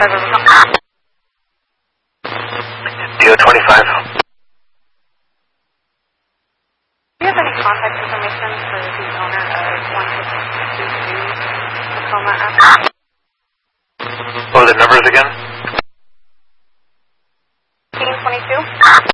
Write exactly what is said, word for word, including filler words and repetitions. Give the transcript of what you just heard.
D O twenty-five. Do you have any contact information for the owner of one fifty-two Tacoma Avenue? What are the numbers again? fifteen twenty-two.